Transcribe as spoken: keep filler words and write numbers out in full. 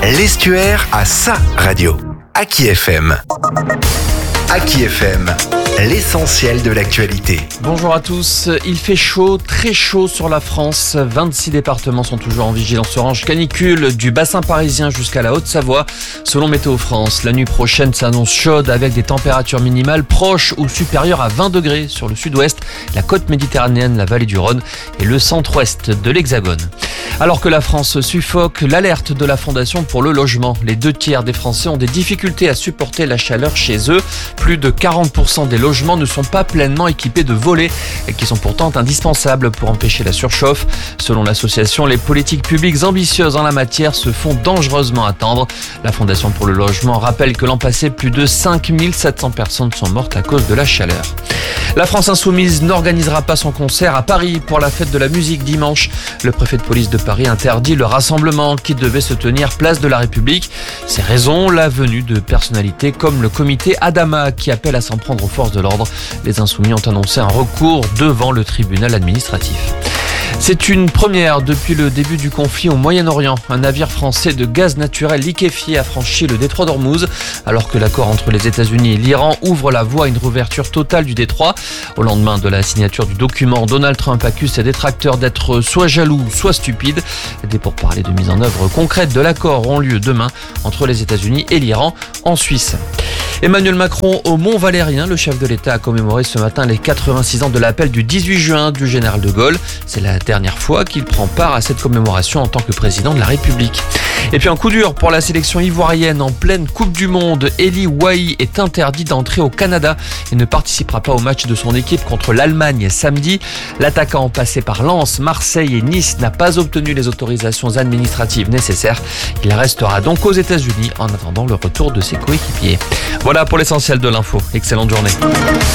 L'Estuaire a sa radio. Aki F M. Aki F M, l'essentiel de l'actualité. Bonjour à tous, il fait chaud, très chaud sur la France. vingt-six départements sont toujours en vigilance orange canicule, du bassin parisien jusqu'à la Haute-Savoie. Selon Météo France, la nuit prochaine s'annonce chaude avec des températures minimales proches ou supérieures à vingt degrés sur le sud-ouest, la côte méditerranéenne, la vallée du Rhône et le centre-ouest de l'Hexagone. Alors que la France suffoque, l'alerte de la Fondation pour le logement. Les deux tiers des Français ont des difficultés à supporter la chaleur chez eux. Plus de quarante pour cent des logements ne sont pas pleinement équipés de volets, qui sont pourtant indispensables pour empêcher la surchauffe. Selon l'association, les politiques publiques ambitieuses en la matière se font dangereusement attendre. La Fondation pour le logement rappelle que l'an passé, plus de cinq mille sept cents personnes sont mortes à cause de la chaleur. La France Insoumise n'organisera pas son concert à Paris pour la fête de la musique dimanche. Le préfet de police de Paris interdit le rassemblement qui devait se tenir place de la République. Ces raisons, la venue de personnalités comme le comité Adama qui appelle à s'en prendre aux forces de l'ordre. Les Insoumis ont annoncé un recours devant le tribunal administratif. C'est une première depuis le début du conflit au Moyen-Orient. Un navire français de gaz naturel liquéfié a franchi le détroit d'Ormuz, alors que l'accord entre les États-Unis et l'Iran ouvre la voie à une réouverture totale du détroit. Au lendemain de la signature du document, Donald Trump accuse ses détracteurs d'être soit jaloux, soit stupides. Des pourparlers de mise en œuvre concrète de l'accord auront lieu demain entre les États-Unis et l'Iran en Suisse. Emmanuel Macron au Mont-Valérien, le chef de l'État a commémoré ce matin les quatre-vingt-six ans de l'appel du dix-huit juin du général de Gaulle. C'est la dernière fois qu'il prend part à cette commémoration en tant que président de la République. Et puis un coup dur pour la sélection ivoirienne en pleine Coupe du Monde. Eli Wahi est interdit d'entrer au Canada et ne participera pas au match de son équipe contre l'Allemagne samedi. L'attaquant passé par Lens, Marseille et Nice n'a pas obtenu les autorisations administratives nécessaires. Il restera donc aux États-Unis en attendant le retour de ses coéquipiers. Voilà pour l'essentiel de l'info. Excellente journée.